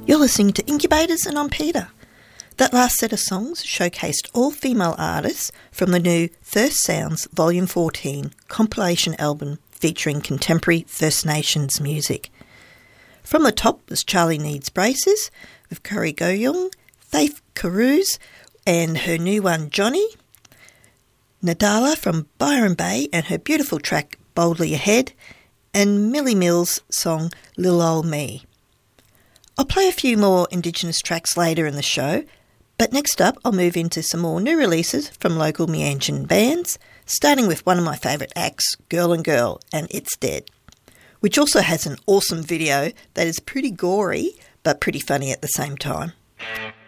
You're listening to Incubators and I'm Peter. That last set of songs showcased all female artists from the new First Sounds Volume 14 compilation album featuring contemporary First Nations music. From the top was Charlie Needs Braces with Curry Goyong, Faith Carews and her new one Johnny, Nadala from Byron Bay and her beautiful track Boldly Ahead, and Millie Mills' song Lil Ol' Me. I'll play a few more Indigenous tracks later in the show, but next up I'll move into some more new releases from local Meanjin bands, starting with one of my favourite acts, Girl and Girl and It's Dead, which also has an awesome video that is pretty gory but pretty funny at the same time.